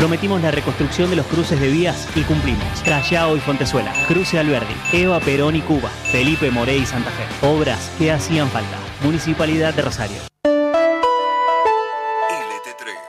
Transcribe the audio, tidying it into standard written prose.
Prometimos la reconstrucción de los cruces de vías y cumplimos. Callao y Fontezuela, Cruce Alberdi, Eva Perón y Cuba, Felipe Morey y Santa Fe. Obras que hacían falta. Municipalidad de Rosario.